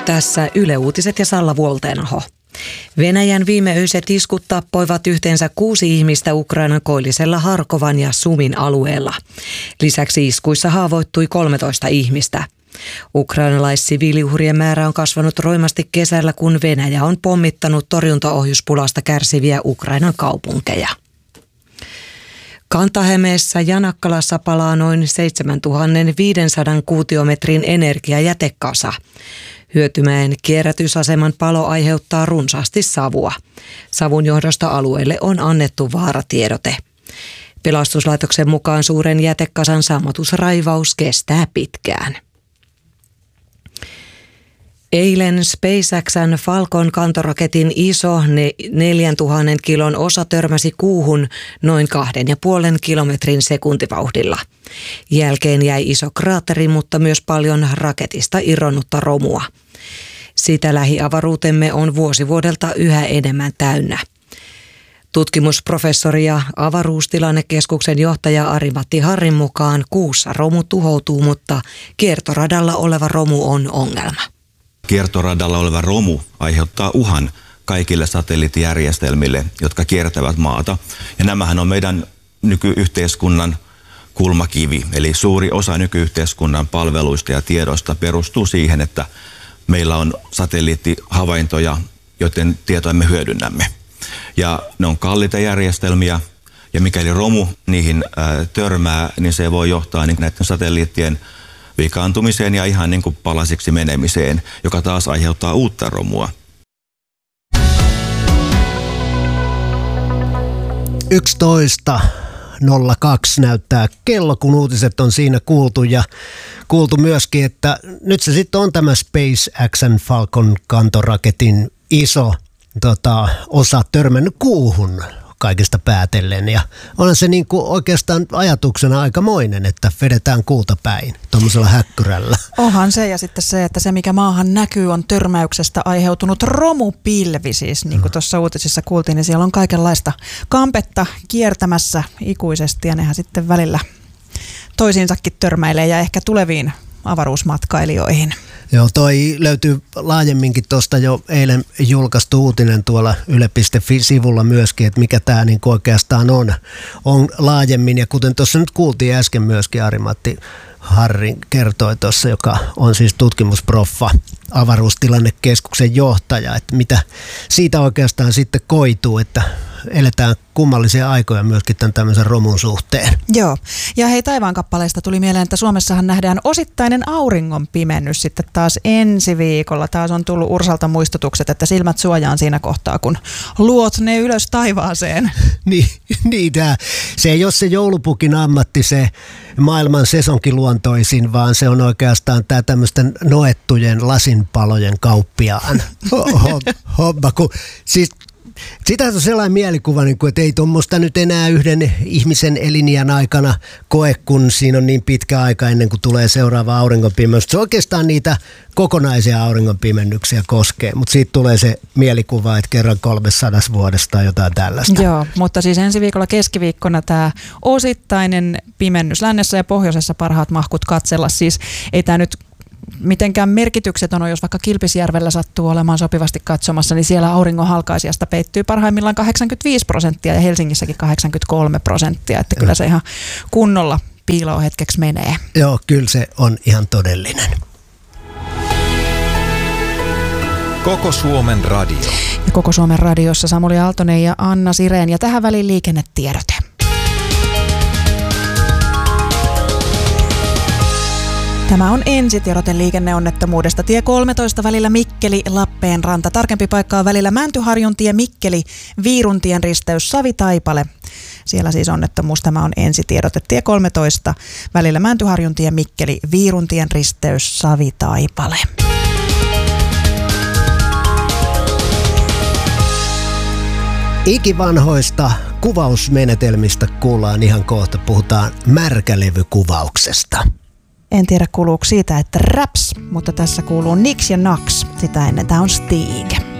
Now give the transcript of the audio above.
Tässä Yle Uutiset ja Salla Vuoltenaho. Venäjän viimeöiset iskut tappoivat yhteensä 6 ihmistä Ukrainan koillisella Harkovan ja Sumin alueella. Lisäksi iskuissa haavoittui 13 ihmistä. Ukrainalaissiviiliuhrien määrä on kasvanut roimasti kesällä, kun Venäjä on pommittanut torjuntaohjuspulasta kärsiviä Ukrainan kaupunkeja. Kanta-Hämeessä ja Nakkalassa palaa noin 7500 kuutiometrin energiajätekasa. Hyötymäen kierrätysaseman palo aiheuttaa runsaasti savua. Savun johdosta alueelle on annettu vaaratiedote. Pelastuslaitoksen mukaan suuren jätekasan sammutusraivaus kestää pitkään. Eilen SpaceX:n Falcon kantoraketin iso 4000 kilon osa törmäsi kuuhun noin 2,5 kilometrin sekuntivauhdilla. Jälkeen jäi iso kraatteri, mutta myös paljon raketista irronnutta romua. Sitä lähiavaruutemme on vuosi vuodelta yhä enemmän täynnä. Tutkimusprofessori ja avaruustilannekeskuksen johtaja Ari-Matti Harrin mukaan kuussa romu tuhoutuu, mutta kiertoradalla oleva romu on ongelma. Kiertoradalla oleva romu aiheuttaa uhan kaikille satelliittijärjestelmille, jotka kiertävät maata. Ja nämähän on meidän nykyyhteiskunnan kulmakivi. Eli suuri osa nykyyhteiskunnan palveluista ja tiedosta perustuu siihen, että meillä on satelliittihavaintoja, joiden tietoja me hyödynnämme. Ja ne on kalliita järjestelmiä, ja mikäli romu niihin törmää, niin se voi johtaa niin näiden satelliittien vikaantumiseen ja ihan niin kuin palasiksi menemiseen, joka taas aiheuttaa uutta romua. 11.02 näyttää kello, kun uutiset on siinä kuultu ja kuultu myöskin, että nyt se sitten on tämä SpaceX:n Falcon kantoraketin iso osa törmännyt kuuhun kaikista päätellen. Ja on se niin kuin oikeastaan ajatuksena aikamoinen, että vedetään kuuta päin tuommoisella häkkyrällä. Onhan se, ja sitten se, että se mikä maahan näkyy on törmäyksestä aiheutunut romupilvi. Siis niin kuin tuossa uutisissa kuultiin, niin siellä on kaikenlaista kampetta kiertämässä ikuisesti ja nehän sitten välillä toisiinsakin törmäilee ja ehkä tuleviin avaruusmatkailijoihin. Joo, toi löytyy laajemminkin tuosta jo eilen julkaistu uutinen tuolla yle.fi-sivulla myöskin, että mikä tämä niin oikeastaan on laajemmin. Ja kuten tuossa nyt kuultiin äsken myöskin Ari-Matti Harri kertoi tuossa, joka on siis tutkimusproffa, avaruustilannekeskuksen johtaja, että mitä siitä oikeastaan sitten koituu, että eletään kummallisia aikoja myöskin tämän tämmöisen romun suhteen. Joo, ja hei, taivaankappaleista tuli mieleen, että Suomessahan nähdään osittainen auringon pimennys sitten taas ensi viikolla. Taas on tullut Ursalta muistutukset, että silmät suojaan siinä kohtaa, kun luot ne ylös taivaaseen. Niin se ei ole se joulupukin ammatti, se maailman sesonkiluontoisin, vaan se on oikeastaan tämä tämmöisten noettujen lasinpalojen kauppiaan homma, kun siis sitä on sellainen mielikuva, että ei tuommoista nyt enää yhden ihmisen eliniän aikana koe, kun siinä on niin pitkä aika ennen kuin tulee seuraava auringonpimennys. Se oikeastaan niitä kokonaisia auringonpimennyksiä koskee, mutta siitä tulee se mielikuva, että kerran 300 vuodesta tai jotain tällaista. Joo, mutta siis ensi viikolla keskiviikkona tämä osittainen pimennys lännessä ja pohjoisessa parhaat mahkut katsella. Siis ei tämä nyt mitenkään merkityksetön on, jos vaikka Kilpisjärvellä sattuu olemaan sopivasti katsomassa, niin siellä auringon halkaisijasta peittyy parhaimmillaan 85% ja Helsingissäkin 83%, että kyllä se ihan kunnolla piiloon hetkeksi menee. Joo, kyllä se on ihan todellinen. Koko Suomen radio. Ja Koko Suomen radiossa Samuli Aaltonen ja Anna Sireen ja tähän väliin liikennetiedote. Tämä on ensitiedote liikenneonnettomuudesta. Tie 13 välillä Mikkeli-Lappeenranta. Tarkempi paikka on välillä Mäntyharjuntie Mikkeli, Viiruntien risteys Savitaipale. Siellä siis onnettomuus. Tämä on ensitiedote. Tie 13 välillä Mäntyharjuntie Mikkeli, Viiruntien risteys Savitaipale. Ikivanhoista kuvausmenetelmistä kuullaan ihan kohta. Puhutaan märkälevykuvauksesta. En tiedä kuuluuko siitä, että raps, mutta tässä kuuluu Nix ja Nax. Sitä ennen tämä on Stig.